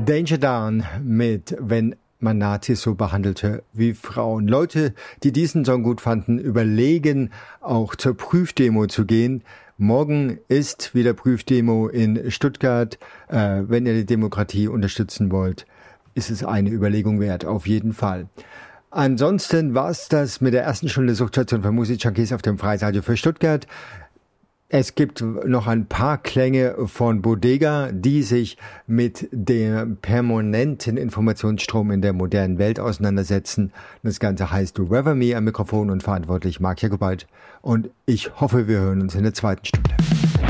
Danger Dan mit Wenn man Nazis so behandelte wie Frauen. Leute, die diesen Song gut fanden, überlegen auch zur Prüfdemo zu gehen. Morgen ist wieder Prüfdemo in Stuttgart. Wenn ihr die Demokratie unterstützen wollt, ist es eine Überlegung wert, auf jeden Fall. Ansonsten war's das mit der ersten Stunde Suchtstation für Musikjunkies auf dem Freiradio für Stuttgart. Es gibt noch ein paar Klänge von Bodega, die sich mit dem permanenten Informationsstrom in der modernen Welt auseinandersetzen. Das Ganze heißt Rever Me, am Mikrofon und verantwortlich Marc Jacobait. Und ich hoffe, wir hören uns in der zweiten Stunde.